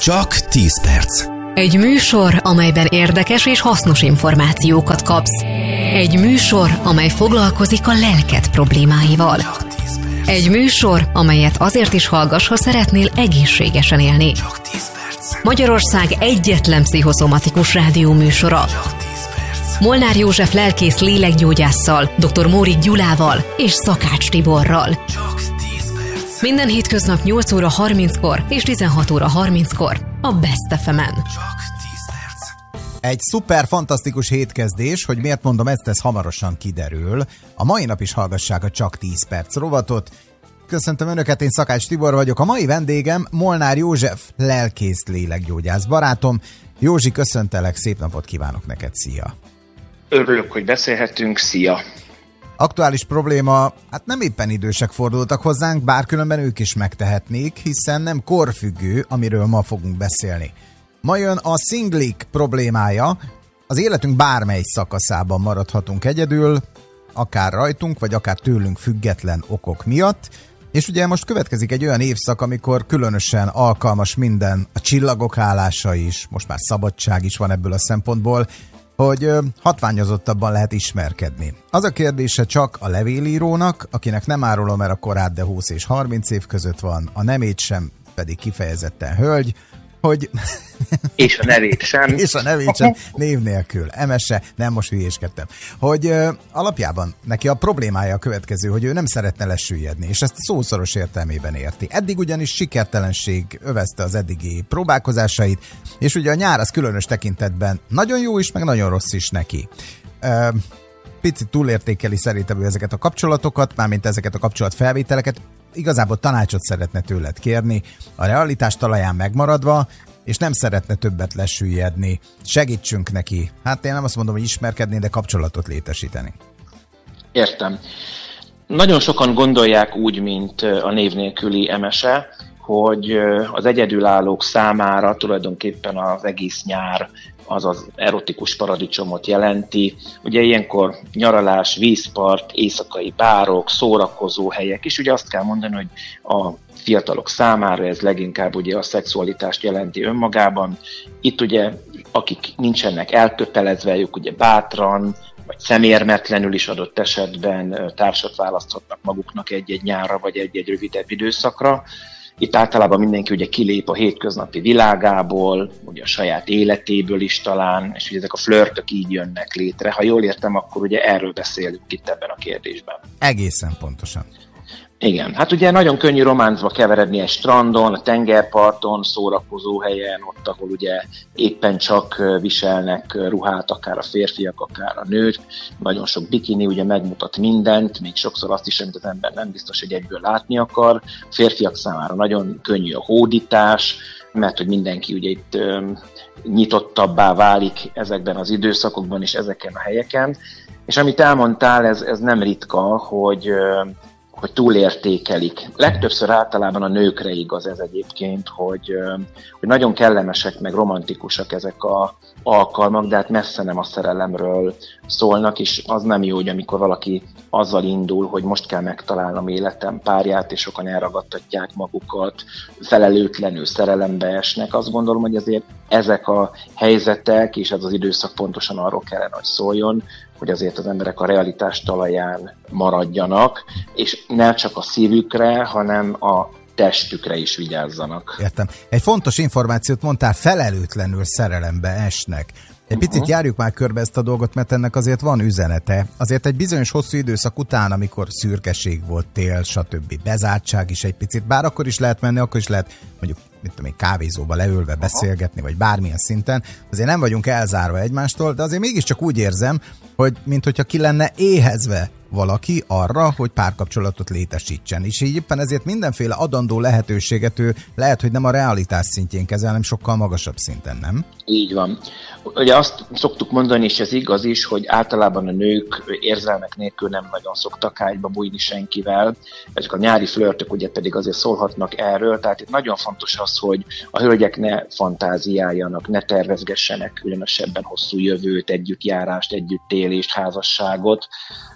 Csak 10 perc. Egy műsor, amelyben érdekes és hasznos információkat kapsz. Egy műsor, amely foglalkozik a lelked problémáival. Egy műsor, amelyet azért is hallgass, ha szeretnél egészségesen élni. Csak 10 perc. Magyarország egyetlen pszichoszomatikus rádióműsora. Molnár József lelkész lélekgyógyásszal, dr. Mórik Gyulával és Szakács Tiborral. Csak 10 perc. Minden hétköznap 8 óra 30-kor és 16 óra 30-kor a Best FM-en. Csak 10 perc. Egy szuper, fantasztikus hétkezdés, hogy miért mondom ezt, ez hamarosan kiderül. A mai nap is hallgassák a Csak 10 perc rovatot. Köszöntöm Önöket, én Szakács Tibor vagyok. A mai vendégem Molnár József, lelkész lélekgyógyász barátom. Józsi, köszöntelek, szép napot kívánok neked, szia! Örülök, hogy beszélhetünk, szia! Aktuális probléma, hát nem éppen idősek fordultak hozzánk, bár különben ők is megtehetnék, hiszen nem korfüggő, amiről ma fogunk beszélni. Ma jön a szinglik problémája, az életünk bármely szakaszában maradhatunk egyedül, akár rajtunk, vagy akár tőlünk független okok miatt, és ugye most következik egy olyan évszak, amikor különösen alkalmas minden, a csillagok állása is, most már szabadság is van ebből a szempontból, hogy hatványozottabban lehet ismerkedni. Az a kérdése csak a levélírónak, akinek nem árulom el a korát, de 20 és 30 év között van, a nemét sem, pedig kifejezetten hölgy, hogy... És a nevét sem. És a nevét sem, név nélkül. Emese, nem, most hülyéskedtem. Hogy alapjában neki a problémája a következő, hogy ő nem szeretne lesüllyedni, és ezt a szószoros értelmében érti. Eddig ugyanis sikertelenség övezte az eddigi próbálkozásait, és ugye a nyár az különös tekintetben nagyon jó is, meg nagyon rossz is neki. Picit túlértékeli szerintem ő ezeket a kapcsolatokat, mármint ezeket a kapcsolatfelvételeket, igazából tanácsot szeretne tőled kérni, a realitás talaján megmaradva, és nem szeretne többet lesüllyedni. Segítsünk neki. Hát én nem azt mondom, hogy ismerkedni, de kapcsolatot létesíteni. Értem. Nagyon sokan gondolják úgy, mint a név nélküli Emese, hogy az egyedülállók számára tulajdonképpen az egész nyár az az erotikus paradicsomot jelenti. Ugye ilyenkor nyaralás, vízpart, éjszakai bárok, szórakozó helyek, és ugye azt kell mondani, hogy a fiatalok számára ez leginkább ugye a szexualitást jelenti önmagában. Itt ugye, akik nincsenek elkötelezve, ők ugye bátran, vagy szemérmetlenül is adott esetben társat választhatnak maguknak egy-egy nyárra, vagy egy-egy rövidebb időszakra. Itt általában mindenki ugye kilép a hétköznapi világából, ugye a saját életéből is talán, és ugye ezek a flörtök így jönnek létre. Ha jól értem, akkor ugye erről beszélünk itt ebben a kérdésben. Egészen pontosan. Igen, hát ugye nagyon könnyű románcba keveredni egy strandon, a tengerparton, szórakozó helyen, ott, ahol ugye éppen csak viselnek ruhát, akár a férfiak, akár a nők. Nagyon sok bikini ugye megmutat mindent, még sokszor azt is, amit az ember nem biztos, hogy egyből látni akar. A férfiak számára nagyon könnyű a hódítás, mert hogy mindenki ugye itt nyitottabbá válik ezekben az időszakokban és ezeken a helyeken. És amit elmondtál, ez nem ritka, hogy túlértékelik. Legtöbbször általában a nőkre igaz ez egyébként, hogy nagyon kellemesek, meg romantikusak ezek az alkalmak, de hát messze nem a szerelemről szólnak, és az nem jó, hogy amikor valaki azzal indul, hogy most kell megtalálnom életem párját, és sokan elragadtatják magukat, felelőtlenül szerelembe esnek. Azt gondolom, hogy azért ezek a helyzetek, és ez az időszak pontosan arról kellene, hogy szóljon, hogy azért az emberek a realitás talaján maradjanak, és ne csak a szívükre, hanem a testükre is vigyázzanak. Értem. Egy fontos információt mondtál, felelőtlenül szerelembe esnek. Egy picit járjuk már körbe ezt a dolgot, mert ennek azért van üzenete. Azért egy bizonyos hosszú időszak után, amikor szürkeség volt, tél, stb. Bezártság is egy picit, bár akkor is lehet menni, akkor is lehet mondjuk kávézóba leülve beszélgetni, vagy bármilyen szinten. Azért nem vagyunk elzárva egymástól, de azért mégiscsak úgy érzem, hogy minthogyha ki lenne éhezve valaki arra, hogy párkapcsolatot létesítsen. És így éppen ezért mindenféle adandó lehetőséget ő lehet, hogy nem a realitás szintjén kezel, hanem sokkal magasabb szinten, nem? Így van. Ugye azt szoktuk mondani, és ez igaz is, hogy általában a nők érzelmek nélkül nem nagyon szoktak ágyba bújni senkivel. Ezek a nyári flörtök ugye pedig azért szólhatnak erről, tehát itt nagyon fontos az, hogy a hölgyek ne fantáziáljanak, ne tervezgessenek különösebben hosszú jövőt, együttjárást, együttélést, házasságot,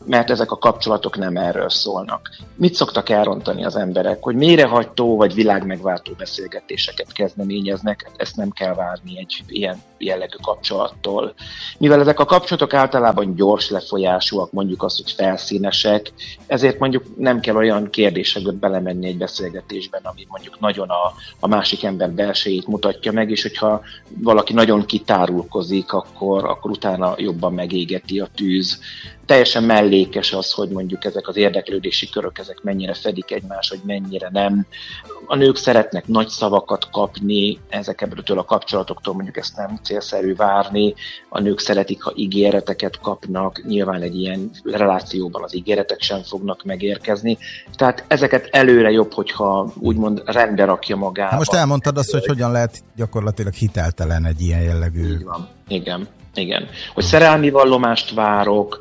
mert ezek a kapcsolatok nem erről szólnak. Mit szoktak elrontani az emberek? Hogy mélyreható vagy világmegváltó beszélgetéseket kezdeményeznek, ezt nem kell várni egy ilyen jellegű kapcsolattól. Mivel ezek a kapcsolatok általában gyors lefolyásúak, mondjuk azt, hogy felszínesek, ezért mondjuk nem kell olyan kérdésekbe belemenni egy beszélgetésben, ami mondjuk nagyon a másik ember belsejét mutatja meg, és hogyha valaki nagyon kitárulkozik, akkor utána jobban megégeti a tűz. Teljesen mellékes az, hogy mondjuk ezek az érdeklődési körök, ezek mennyire fedik egymást, hogy mennyire nem. A nők szeretnek nagy szavakat kapni, ezekből a kapcsolatoktól mondjuk ezt nem célszerű várni. A nők szeretik, ha ígéreteket kapnak, nyilván egy ilyen relációban az ígéretek sem fognak megérkezni. Tehát ezeket előre jobb, hogyha úgymond rendbe rakja magába. Most elmondtad azt, hogy hogyan lehet gyakorlatilag hiteltelen egy ilyen jellegű... Így van. Igen. Hogy szerelmi vallomást várok,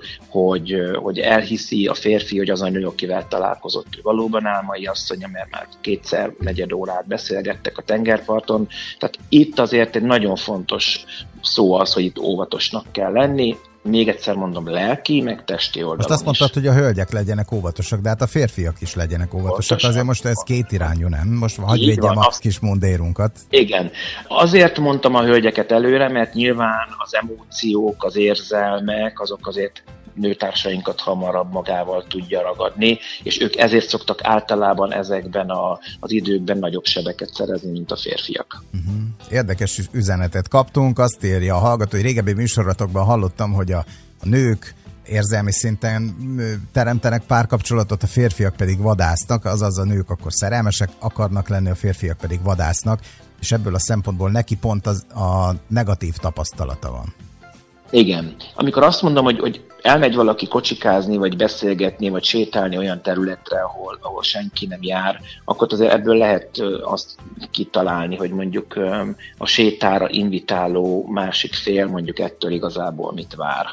hogy elhiszi a férfi, hogy az a nő, akivel találkozott, ő valóban álmai asszonya, mert már 2 negyed órát beszélgettek a tengerparton. Tehát itt azért egy nagyon fontos szó az, hogy itt óvatosnak kell lenni. Még egyszer mondom, lelki, meg testi oldalon. Most azt mondtad, hogy a hölgyek legyenek óvatosak, de hát a férfiak is legyenek óvatosak. Azért most ez kétirányú, nem? Most hagyj védjem a kis mundérunkat. Igen. Azért mondtam a hölgyeket előre, mert nyilván az emóciók, az érzelmek, azok azért nőtársainkat hamarabb magával tudja ragadni, és ők ezért szoktak általában ezekben az időkben nagyobb sebeket szerezni, mint a férfiak. Érdekes üzenetet kaptunk, azt írja a hallgató, hogy régebbi műsorotokban hallottam, hogy a nők érzelmi szinten teremtenek párkapcsolatot, a férfiak pedig vadásznak, azaz a nők akkor szerelmesek akarnak lenni, a férfiak pedig vadásznak, és ebből a szempontból neki pont a negatív tapasztalata van. Igen. Amikor azt mondom, hogy elmegy valaki kocsikázni, vagy beszélgetni, vagy sétálni olyan területre, ahol senki nem jár, akkor azért ebből lehet azt kitalálni, hogy mondjuk a sétára invitáló másik fél mondjuk ettől igazából mit vár.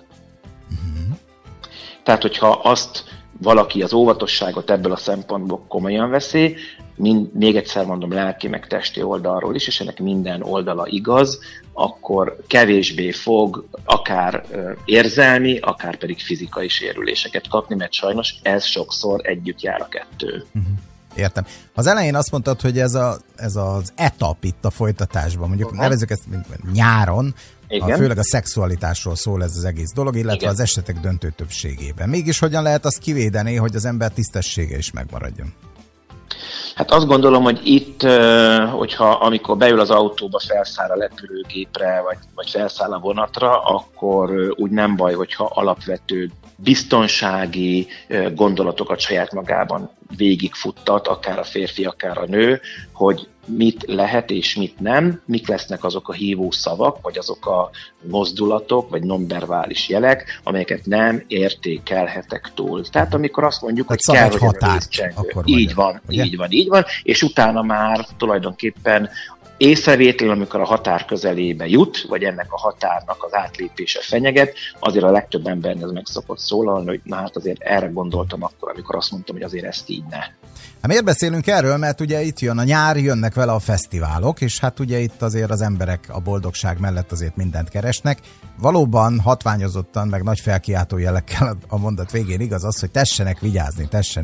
Tehát, hogyha azt valaki az óvatosságot ebből a szempontból komolyan veszi, még egyszer mondom, lelki meg testi oldalról is, és ennek minden oldala igaz, akkor kevésbé fog akár érzelmi, akár pedig fizikai sérüléseket kapni, mert sajnos ez sokszor együtt jár a kettő. Értem. Az elején azt mondtad, hogy ez az etap itt a folytatásban, mondjuk nevezzük ezt nyáron, főleg a szexualitásról szól ez az egész dolog, illetve igen, az esetek döntő többségében. Mégis hogyan lehet azt kivédeni, hogy az ember tisztessége is megmaradjon? Hát azt gondolom, hogy itt, amikor beül az autóba, felszáll a repülőgépre, vagy felszáll a vonatra, akkor úgy nem baj, hogyha alapvető biztonsági gondolatokat saját magában végigfuttat, akár a férfi, akár a nő, hogy mit lehet és mit nem, mik lesznek azok a hívó szavak, vagy azok a mozdulatok, vagy nonverbális jelek, amelyeket nem értékelhetek túl. Tehát amikor azt mondjuk, hogy kell, hogy a vízcsengő. Így van, és utána már tulajdonképpen észrevétlenül, amikor a határ közelébe jut, vagy ennek a határnak az átlépése fenyeget, azért a legtöbb embernek ez meg szokott szólalni, hogy na hát azért erre gondoltam akkor, amikor azt mondtam, hogy azért ezt így ne. Hát miért beszélünk erről? Mert ugye itt jön a nyár, jönnek vele a fesztiválok, és hát ugye itt azért az emberek a boldogság mellett azért mindent keresnek. Valóban hatványozottan, meg nagy felkiáltó jelekkel a mondat végén igaz az, hogy tessenek vigyázni.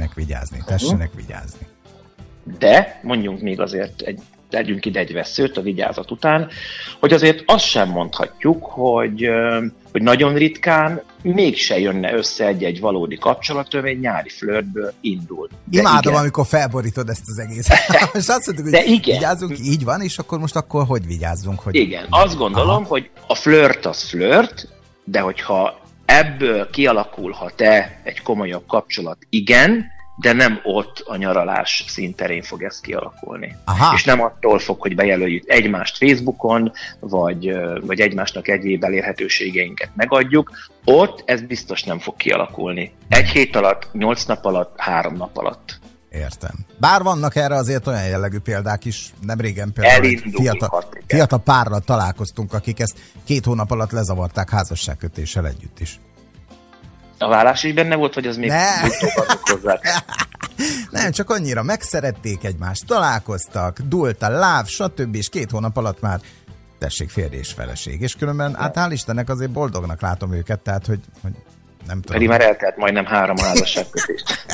De mondjunk még azért tegyünk ide egy vesszőt a vigyázat után, hogy azért azt sem mondhatjuk, hogy nagyon ritkán mégse jönne össze egy valódi kapcsolatöv, egy nyári flörtből indul. Imádom, igen, amikor felborítod ezt az egészet. Most azt mondjuk, hogy vigyázzunk, így van, és akkor hogy vigyázzunk? Hogy... Igen, azt gondolom, hogy a flört az flört, de hogyha ebből kialakulhat-e egy komolyabb kapcsolat, igen, de nem ott a nyaralás színterén fog ez kialakulni. Aha. És nem attól fog, hogy bejelöljük egymást Facebookon, vagy egymásnak egyéb elérhetőségeinket megadjuk, ott ez biztos nem fog kialakulni. 1 hét alatt, 8 nap alatt, 3 nap alatt. Értem. Bár vannak erre azért olyan jellegű példák is, nem régen például fiatal párral találkoztunk, akik ezt 2 hónap alatt lezavarták házasságkötéssel együtt is. A vállás is benne volt, vagy az még hozzá? Nem, csak annyira megszerették egymást, találkoztak, dúlt a láb, stb. És 2 hónap alatt már tessék férj és feleség. És különben, hát hál' Istennek azért boldognak látom őket, tehát hogy Nem tudom. Pedig már eltelt majdnem 3 házasságkötést.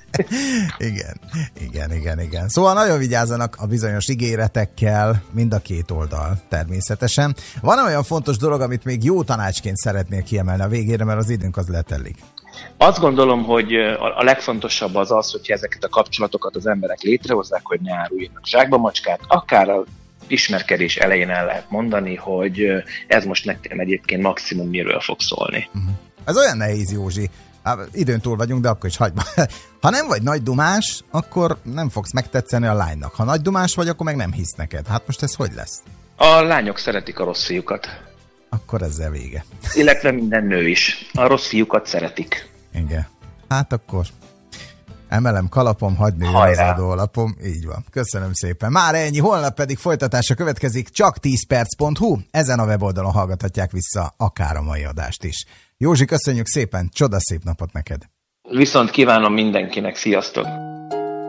Igen. Szóval nagyon vigyázzanak a bizonyos ígéretekkel, mind a két oldal természetesen. Van olyan fontos dolog, amit még jó tanácsként szeretnél kiemelni a végére, mert az időnk az letelik? Azt gondolom, hogy a legfontosabb az, hogyha ezeket a kapcsolatokat az emberek létrehozzák, hogy ne áruljanak zsákba macskát, akár a ismerkedés elején el lehet mondani, hogy ez most nekem egyébként maximum miről fog szólni. Ez olyan nehéz, Józsi. Időn túl vagyunk, de akkor is hagyd. Ha nem vagy nagy dumás, akkor nem fogsz megtetszeni a lánynak. Ha nagy dumás vagy, akkor meg nem hisz neked. Hát most ez hogy lesz? A lányok szeretik a rossz fiúkat. Akkor ezzel vége. Illetve minden nő is. A rossz fiúkat szeretik. Igen. Hát akkor emelem kalapom, hagyd nőjön az adólapom. Így van. Köszönöm szépen. Már ennyi, holnap pedig folytatása következik, csak 10perc.hu. Ezen a weboldalon hallgathatják vissza akár a mai adást is. Józsi, köszönjük szépen, csodaszép napot neked! Viszont kívánom mindenkinek, sziasztok!